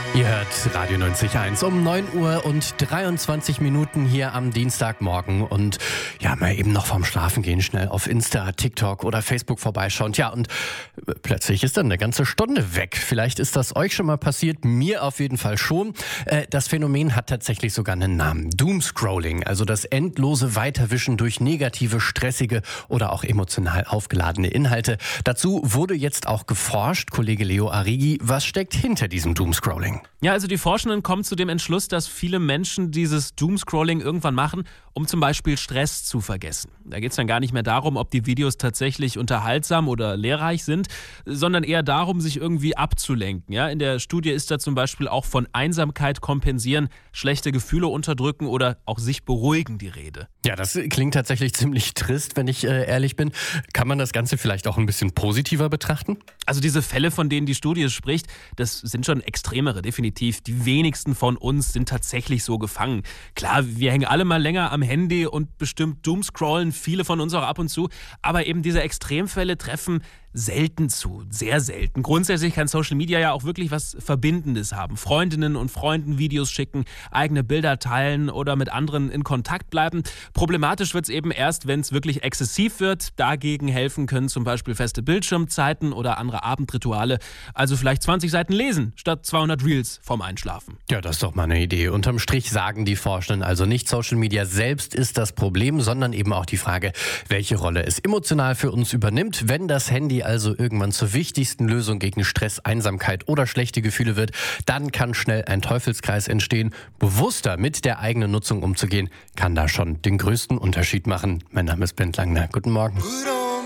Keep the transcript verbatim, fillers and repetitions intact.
Ihr hört Radio neunzig Komma eins um neun Uhr und dreiundzwanzig Minuten hier am Dienstagmorgen und ja, mal eben noch vorm Schlafengehen schnell auf Insta, TikTok oder Facebook vorbeischauen. Tja, und plötzlich ist dann eine ganze Stunde weg. Vielleicht ist das euch schon mal passiert, mir auf jeden Fall schon. Äh, das Phänomen hat tatsächlich sogar einen Namen. Doomscrolling, also das endlose Weiterwischen durch negative, stressige oder auch emotional aufgeladene Inhalte. Dazu wurde jetzt auch geforscht. Kollege Leo Arrighi, was steckt hinter diesem Doomscrolling? Ja, also die Forschenden kommen zu dem Entschluss, dass viele Menschen dieses Doomscrolling irgendwann machen, um zum Beispiel Stress zu vergessen. Da geht es dann gar nicht mehr darum, ob die Videos tatsächlich unterhaltsam oder lehrreich sind, sondern eher darum, sich irgendwie abzulenken. Ja, in der Studie ist da zum Beispiel auch von Einsamkeit kompensieren, schlechte Gefühle unterdrücken oder auch sich beruhigen die Rede. Ja, das klingt tatsächlich ziemlich trist, wenn ich äh, ehrlich bin. Kann man das Ganze vielleicht auch ein bisschen positiver betrachten? Also diese Fälle, von denen die Studie spricht, das sind schon extremere, definitiv. Die wenigsten von uns sind tatsächlich so gefangen. Klar, wir hängen alle mal länger am Handy und bestimmt doomscrollen viele von uns auch ab und zu. Aber eben diese Extremfälle treffen selten zu, sehr selten. Grundsätzlich kann Social Media ja auch wirklich was Verbindendes haben. Freundinnen und Freunden Videos schicken, eigene Bilder teilen oder mit anderen in Kontakt bleiben. Problematisch wird es eben erst, wenn es wirklich exzessiv wird. Dagegen helfen können zum Beispiel feste Bildschirmzeiten oder andere Abendrituale. Also vielleicht zwanzig Seiten lesen statt zweihundert Reels vorm Einschlafen. Ja, das ist doch mal eine Idee. Unterm Strich sagen die Forschenden also nicht, Social Media selbst ist das Problem, sondern eben auch die Frage, welche Rolle es emotional für uns übernimmt, wenn das Handy also irgendwann zur wichtigsten Lösung gegen Stress, Einsamkeit oder schlechte Gefühle wird, dann kann schnell ein Teufelskreis entstehen. Bewusster mit der eigenen Nutzung umzugehen, kann da schon den größten Unterschied machen. Mein Name ist Bent Langner. Guten Morgen.